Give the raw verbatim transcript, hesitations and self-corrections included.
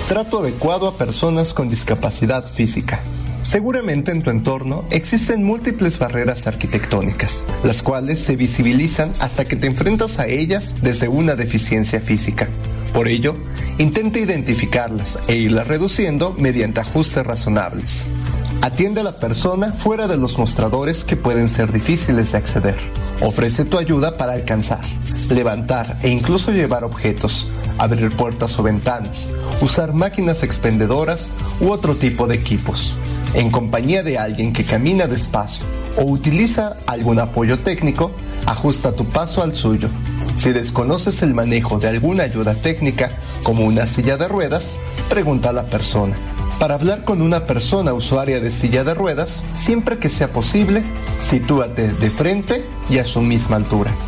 Trato adecuado a personas con discapacidad física. Seguramente en tu entorno existen múltiples barreras arquitectónicas, las cuales se visibilizan hasta que te enfrentas a ellas desde una deficiencia física. Por ello, intenta identificarlas e irlas reduciendo mediante ajustes razonables. Atiende a la persona fuera de los mostradores que pueden ser difíciles de acceder. Ofrece tu ayuda para alcanzar, levantar e incluso llevar objetos, abrir puertas o ventanas, usar máquinas expendedoras u otro tipo de equipos. En compañía de alguien que camina despacio o utiliza algún apoyo técnico, ajusta tu paso al suyo. Si desconoces el manejo de alguna ayuda técnica, como una silla de ruedas, pregunta a la persona. Para hablar con una persona usuaria de silla de ruedas, siempre que sea posible, sitúate de frente y a su misma altura.